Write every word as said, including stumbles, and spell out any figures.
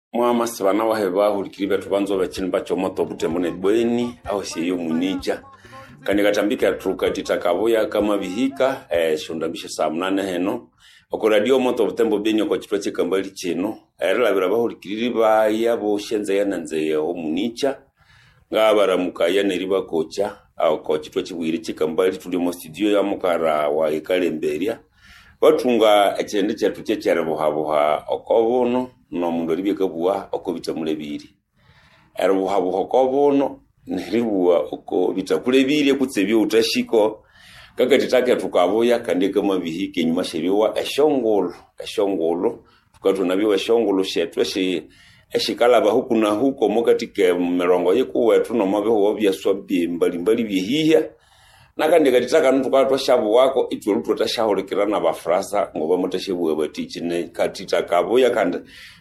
Mwama sibana waheba hulikiri betu banzo bakini bacho moto butemune bweni au siyo municha kandi gatambika truka titakaboya kama bihika eh shundamisha saa munane heno oko radio moto butembo benyo ko kitwa kikambali kino era labira bahulikiri ba yabo shenze yananze o municha ngabara mukaya neriba kocha au ko kitwa kibwiri kikambali tuli mu studio ya mukara wa ikalemberia batunga ekende cyatu cyere buhabuha okobono no mundu libika buwa okobita mulebiri era buhabuha okobono neribuwa oko bitakulebiri kutsebyo utashiko kakati take tukaboya kandi kama bihike nyuma shiriwa eshongolo eshongolo tukatuna biwa eshongolo shetu eshi eshikalaba huku na huko mokatike merongo yekuwe tuno mabeho obyaswa bimbali mbali bihiya nakandi katitaka ntukatwa shabu wako itwe lutu tashahulikirana bafrasa ngoba mutashebwe batichine katitaka boya kandi